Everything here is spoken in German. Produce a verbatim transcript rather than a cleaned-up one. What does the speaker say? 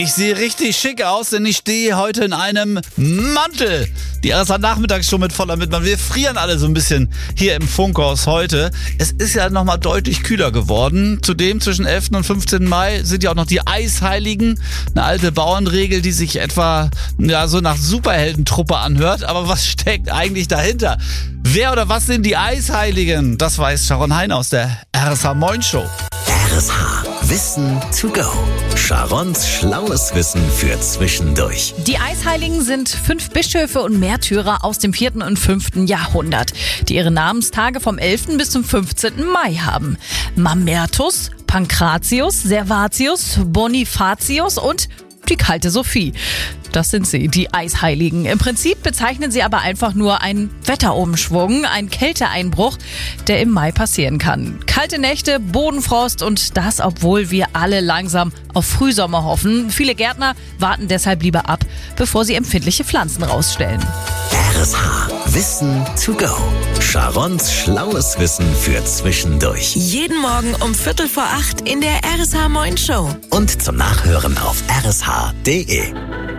Ich sehe richtig schick aus, denn ich stehe heute in einem Mantel. Die R S A-Nachmittagsshow mit voller Mitmann. Wir frieren alle so ein bisschen hier im Funkhaus heute. Es ist ja nochmal deutlich kühler geworden. Zudem zwischen elften und fünfzehnten Mai sind ja auch noch die Eisheiligen. Eine alte Bauernregel, die sich etwa ja, so nach Superheldentruppe anhört. Aber was steckt eigentlich dahinter? Wer oder was sind die Eisheiligen? Das weiß Sharon Hein aus der R S A-Moin-Show. R S H. Wissen to go. Sharons schlaues Wissen für zwischendurch. Die Eisheiligen sind fünf Bischöfe und Märtyrer aus dem vierten und fünften Jahrhundert, die ihre Namenstage vom elften bis zum fünfzehnten Mai haben. Mamertus, Pankratius, Servatius, Bonifatius und die kalte Sophie. Das sind sie, die Eisheiligen. Im Prinzip bezeichnen sie aber einfach nur einen Wetterumschwung, einen Kälteeinbruch, der im Mai passieren kann. Kalte Nächte, Bodenfrost und das, obwohl wir alle langsam auf Frühsommer hoffen. Viele Gärtner warten deshalb lieber ab, bevor sie empfindliche Pflanzen rausstellen. R S H. Wissen to go. Sharons schlaues Wissen für zwischendurch. Jeden Morgen um Viertel vor acht in der R S H Moin Show. Und zum Nachhören auf r s h punkt d e.